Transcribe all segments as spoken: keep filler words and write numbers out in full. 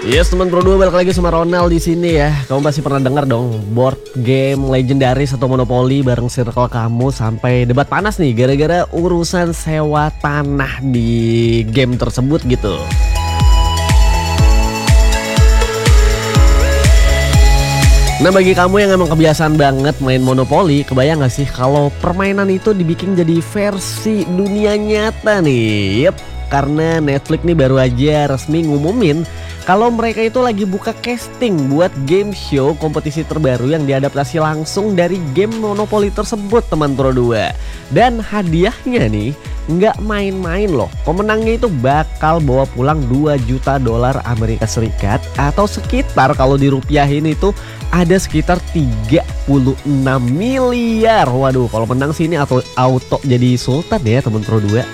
Yes teman Pro dua, balik lagi sama Ronald di sini ya. Kamu pasti pernah dengar dong board game legendaris atau monopoli bareng circle kamu sampai debat panas nih gara-gara urusan sewa tanah di game tersebut gitu. Nah, bagi kamu yang emang kebiasaan banget main monopoli, kebayang gak sih kalau permainan itu dibikin jadi versi dunia nyata nih? Yep, karena Netflix nih baru aja resmi ngumumin kalau mereka itu lagi buka casting buat game show kompetisi terbaru yang diadaptasi langsung dari game monopoli tersebut teman Pro dua. Dan hadiahnya nih nggak main-main loh. Pemenangnya itu bakal bawa pulang dua juta dolar Amerika Serikat atau sekitar kalau dirupiahin itu ada sekitar tiga puluh enam miliar. Waduh, kalau menang sih ini atau auto jadi sultan ya teman Pro dua.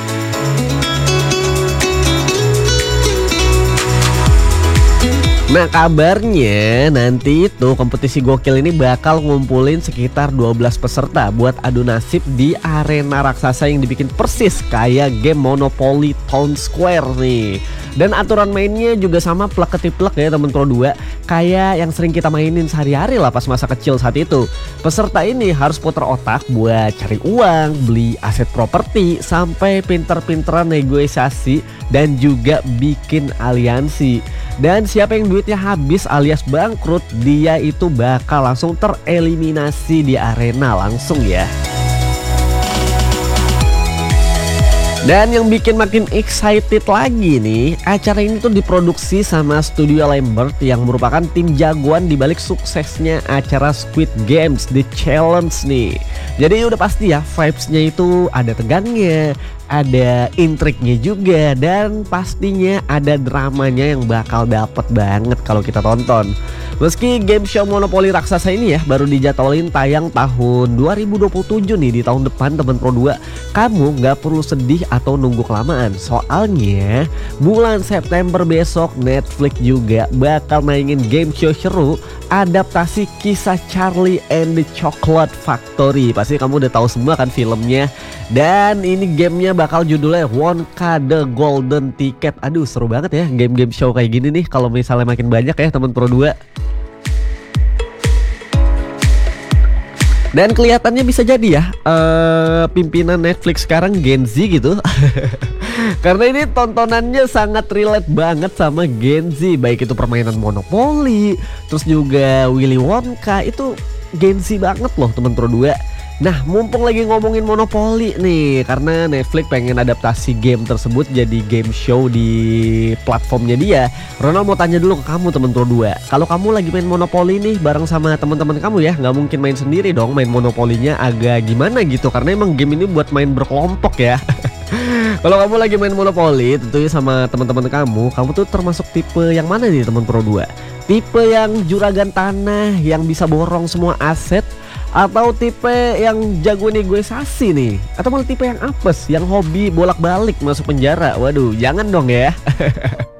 Nah, kabarnya nanti itu kompetisi gokil ini bakal ngumpulin sekitar dua belas peserta buat adu nasib di arena raksasa yang dibikin persis kayak game Monopoly Town Square nih. Dan aturan mainnya juga sama plek ketiplek ya temen Pro dua, kayak yang sering kita mainin sehari-hari lah pas masa kecil saat itu. Peserta ini harus putar otak buat cari uang, beli aset properti, sampai pinter-pinteran negosiasi dan juga bikin aliansi. Dan siapa yang duitnya habis alias bangkrut, dia itu bakal langsung tereliminasi di arena langsung ya. Dan yang bikin makin excited lagi nih, acara ini tuh diproduksi sama Studio Lambert yang merupakan tim jagoan dibalik suksesnya acara Squid Games The Challenge nih. Jadi udah pasti ya vibes-nya itu ada tegangnya, ada intriknya juga, dan pastinya ada dramanya yang bakal dapet banget kalau kita tonton. Meski game show monopoli raksasa ini ya baru dijadwalin tayang tahun dua ribu dua puluh tujuh nih, di tahun depan teman Pro dua, kamu nggak perlu sedih atau nunggu kelamaan. Soalnya bulan September besok Netflix juga bakal mainin game show seru adaptasi kisah Charlie and the Chocolate Factory. Pasti kamu udah tahu semua kan filmnya. Dan ini gamenya bakal judulnya Wonka the Golden Ticket. Aduh, seru banget ya game-game show kayak gini nih kalau misalnya makin banyak ya teman Pro dua. Dan kelihatannya bisa jadi ya uh, pimpinan Netflix sekarang Gen Z gitu. Karena ini tontonannya sangat relate banget sama Gen Z, baik itu permainan monopoli, terus juga Willy Wonka, itu Gen Z banget loh teman Pro dua. Nah, mumpung lagi ngomongin monopoli nih, karena Netflix pengen adaptasi game tersebut jadi game show di platformnya dia, Ronald mau tanya dulu ke kamu temen Pro dua. Kalau kamu lagi main monopoli nih bareng sama teman-teman kamu ya, nggak mungkin main sendiri dong, main monopolinya agak gimana gitu, karena emang game ini buat main berkelompok ya. Kalau kamu lagi main monopoli tentunya sama teman-teman kamu, kamu tuh termasuk tipe yang mana nih temen Pro dua? Tipe yang juragan tanah yang bisa borong semua aset, atau tipe yang jago negosiasi nih? Atau malah tipe yang apes yang hobi bolak-balik masuk penjara? Waduh, jangan dong ya.